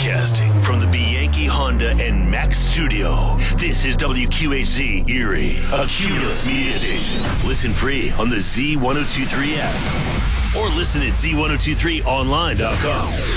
Broadcasting from the Bianchi Honda and Mack studio, this is WQHZ Erie, a Cumulus media station. Listen free on the Z1023 app or listen at Z1023online.com.